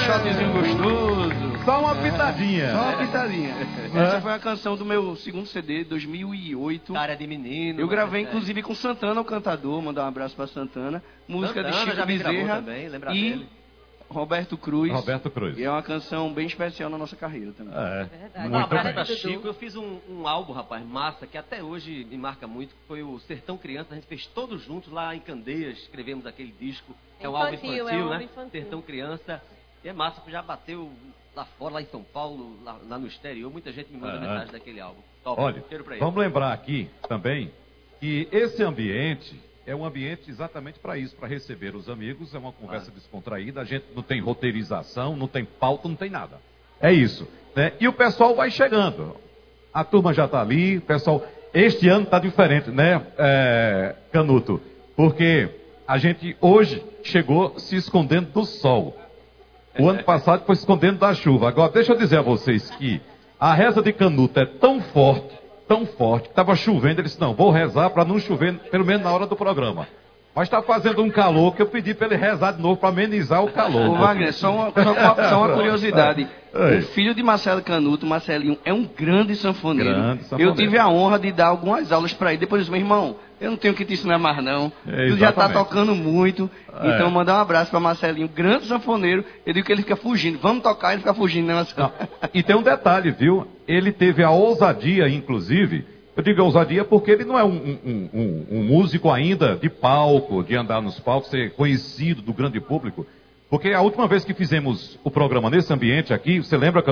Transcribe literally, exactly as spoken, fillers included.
shotzinho gostoso. Só uma pitadinha. Só uma pitadinha. Essa foi a canção do meu segundo C D, dois mil e oito. Cara de menino. Eu gravei, é. inclusive, com Santana, o cantador. Mandar um abraço pra Santana. Música Santana, de Chico já me gravou Bezerra também, lembra e dele. Roberto Cruz. Roberto Cruz. E é uma canção bem especial na nossa carreira também. É, Verdade. Um muito abraço bem. pra Chico. Eu fiz um, um álbum, rapaz, massa, que até hoje me marca muito, que foi o Sertão Criança. A gente fez todos juntos lá em Candeias, escrevemos aquele disco. É um álbum Infantil, infantil, é um né? álbum infantil. Sertão Criança. E é massa, já bateu lá fora, lá em São Paulo, lá, lá no exterior. Muita gente me manda Aham. mensagem daquele álbum. Top. Olha, Cheiro pra ele. vamos lembrar aqui também que esse ambiente é um ambiente exatamente para isso, para receber os amigos, é uma conversa Ah. descontraída, a gente não tem roteirização, não tem pauta, não tem nada. É isso, né? E o pessoal vai chegando. A turma já está ali, o pessoal... Este ano está diferente, né, é, Canuto? Porque a gente hoje chegou se escondendo do sol. O ano passado foi se escondendo da chuva. Agora, deixa eu dizer a vocês que a reza de Canuto é tão forte, tão forte, que estava chovendo. Ele disse, não, vou rezar para não chover, pelo menos na hora do programa. Mas está fazendo um calor que eu pedi para ele rezar de novo para amenizar o calor. Ô, Wagner, só uma, só uma, só uma curiosidade. Oi. O filho de Marcelo Canuto, Marcelinho, é um grande sanfoneiro. Grande sanfoneiro. Eu tive a honra de dar algumas aulas para ele. Depois eu disse, meu irmão, eu não tenho que te ensinar mais não. É, tu já está exatamente. tocando muito. É. Então mandar um abraço para Marcelinho, grande sanfoneiro. Eu digo que ele fica fugindo. Vamos tocar, ele fica fugindo, né, Marcelo? Não. E tem um detalhe, viu? Ele teve a ousadia, inclusive, eu digo ousadia porque ele não é um, um, um, um músico ainda de palco, de andar nos palcos, ser conhecido do grande público. Porque a última vez que fizemos o programa nesse ambiente aqui, você lembra,